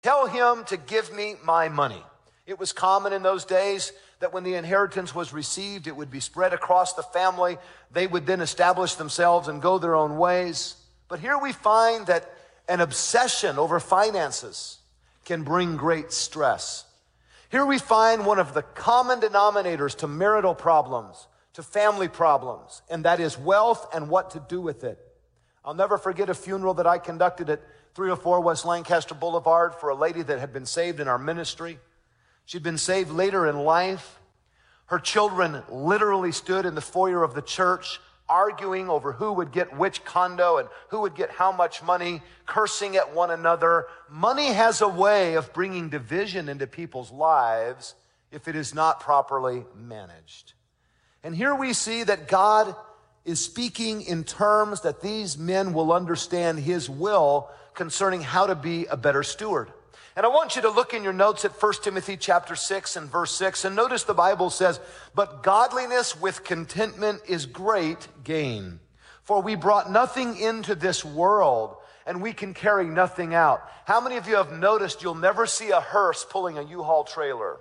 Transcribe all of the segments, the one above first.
Tell him to give me my money. It was common in those days that when the inheritance was received, it would be spread across the family. They would then establish themselves and go their own ways. But here we find that an obsession over finances can bring great stress. Here we find one of the common denominators to marital problems, to family problems, and that is wealth and what to do with it. I'll never forget a funeral that I conducted at 304 West Lancaster Boulevard for a lady that had been saved in our ministry. She'd been saved later in life. Her children literally stood in the foyer of the church arguing over who would get which condo and who would get how much money, cursing at one another. Money has a way of bringing division into people's lives if it is not properly managed. And here we see that God is speaking in terms that these men will understand his will concerning how to be a better steward. And I want you to look in your notes at 1 Timothy chapter 6 and verse 6. And notice the Bible says, "But godliness with contentment is great gain. For we brought nothing into this world, and we can carry nothing out." How many of you have noticed you'll never see a hearse pulling a U-Haul trailer?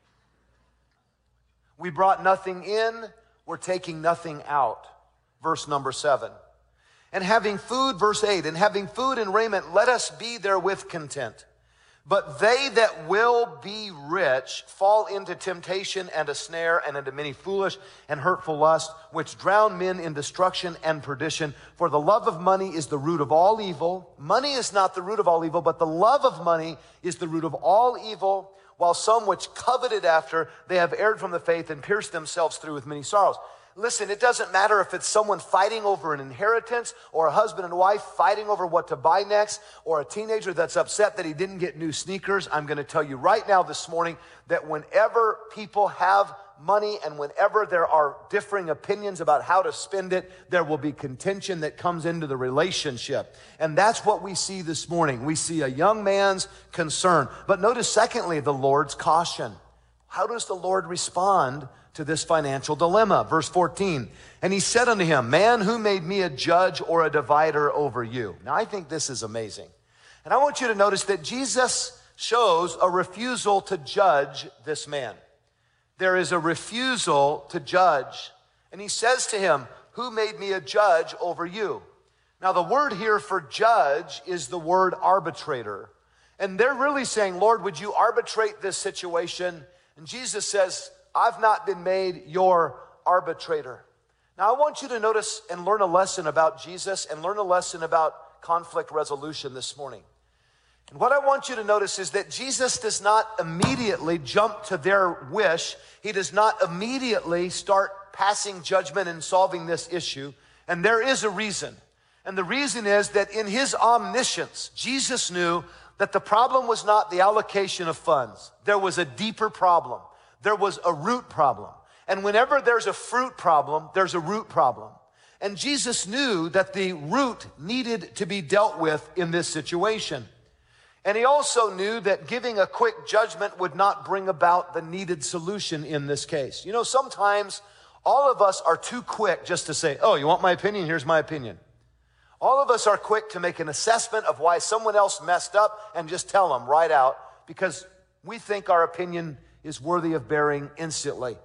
We brought nothing in, we're taking nothing out. Verse number 7. "And having food," verse 8, "and having food and raiment, let us be therewith content. But they that will be rich fall into temptation and a snare and into many foolish and hurtful lusts, which drown men in destruction and perdition. For the love of money is the root of all evil." Money is not the root of all evil, but the love of money is the root of all evil. "While some which coveted after, they have erred from the faith and pierced themselves through with many sorrows." Listen, it doesn't matter if it's someone fighting over an inheritance or a husband and wife fighting over what to buy next or a teenager that's upset that he didn't get new sneakers. I'm going to tell you right now this morning that whenever people have money and whenever there are differing opinions about how to spend it, there will be contention that comes into the relationship. And that's what we see this morning. We see a young man's concern. But notice, secondly, the Lord's caution. How does the Lord respond to this financial dilemma? Verse 14, "And he said unto him, Man, who made me a judge or a divider over you?" Now, I think this is amazing. And I want you to notice that Jesus shows a refusal to judge this man. There is a refusal to judge. And he says to him, "Who made me a judge over you?" Now, the word here for judge is the word arbitrator. And they're really saying, "Lord, would you arbitrate this situation?" And Jesus says, "I've not been made your arbitrator." Now, I want you to notice and learn a lesson about Jesus and learn a lesson about conflict resolution this morning. And what I want you to notice is that Jesus does not immediately jump to their wish. He does not immediately start passing judgment and solving this issue. And there is a reason. And the reason is that in his omniscience, Jesus knew that the problem was not the allocation of funds. There was a deeper problem. There was a root problem. And whenever there's a fruit problem, there's a root problem. And Jesus knew that the root needed to be dealt with in this situation. And he also knew that giving a quick judgment would not bring about the needed solution in this case. You know, sometimes all of us are too quick just to say, "Oh, you want my opinion? Here's my opinion." All of us are quick to make an assessment of why someone else messed up and just tell them right out because we think our opinion is worthy of bearing instantly.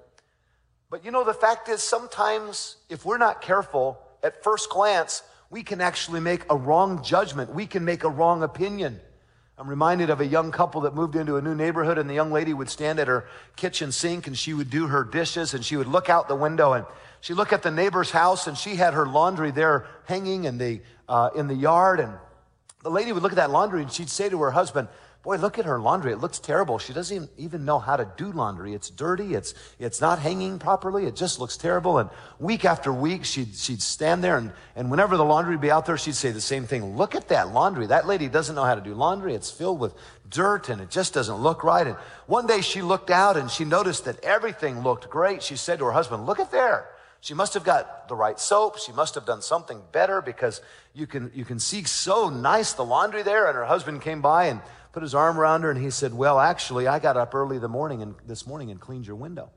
But you know, the fact is sometimes if we're not careful, at first glance, we can actually make a wrong judgment. We can make a wrong opinion. I'm reminded of a young couple that moved into a new neighborhood, and the young lady would stand at her kitchen sink and she would do her dishes and she would look out the window and she'd look at the neighbor's house and she had her laundry there hanging in the yard. And the lady would look at that laundry and she'd say to her husband, "Boy, look at her laundry. It looks terrible. She doesn't even know how to do laundry. It's dirty. It's not hanging properly. It just looks terrible." And week after week, she'd stand there and whenever the laundry would be out there, she'd say the same thing. "Look at that laundry. That lady doesn't know how to do laundry. It's filled with dirt and it just doesn't look right." And one day she looked out and she noticed that everything looked great. She said to her husband, "Look at there. She must have got the right soap. She must have done something better because you can see so nice the laundry there." And her husband came by and put his arm around her and he said, "Well, actually, I got up early this morning and cleaned your window."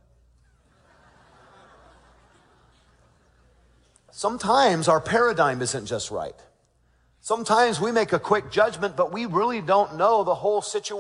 Sometimes our paradigm isn't just right. Sometimes we make a quick judgment, but we really don't know the whole situation.